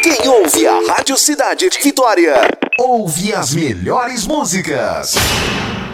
Quem ouve a Rádio Cidade de Vitória, ouve as melhores músicas.